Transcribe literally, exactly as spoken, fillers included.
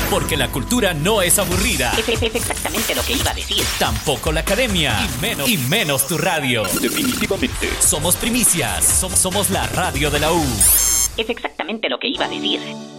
Porque la cultura no es aburrida. Es, es, es exactamente lo que iba a decir. Tampoco la academia. Y menos, y menos tu radio. Definitivamente. Somos primicias. Som- somos la radio de la U. Es exactamente lo que iba a decir.